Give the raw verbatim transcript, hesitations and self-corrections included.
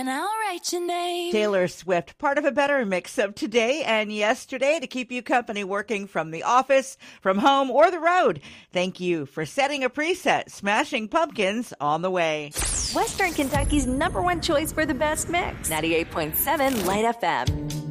and I'll write your name. Taylor Swift, part of a better mix of today and yesterday to keep you company working from the office, from home, or the road. Thank you for setting a preset. Smashing Pumpkins on the way. Western Kentucky's number one choice for the best mix. ninety-eight point seven Light F M.